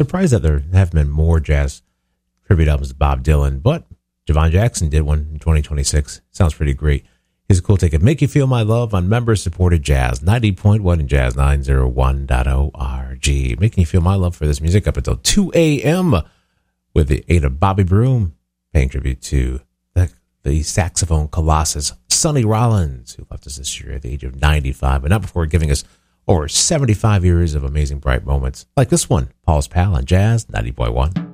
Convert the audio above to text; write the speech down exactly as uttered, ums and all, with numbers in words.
surprised that there haven't been more jazz tribute albums to Bob Dylan, but Javon Jackson did one in twenty twenty-six. Sounds pretty great. Here's a cool take of Make You Feel My Love on member-supported jazz, ninety point one in Jazz nine oh one dot org. Making you feel my love for this music up until two a.m. with the aid of Bobby Broom, paying tribute to the, the saxophone colossus, Sonny Rollins, who left us this year at the age of ninety-five, but not before giving us over seventy-five years of amazing bright moments, like this one, Paul's Pal on Jazz ninety point one.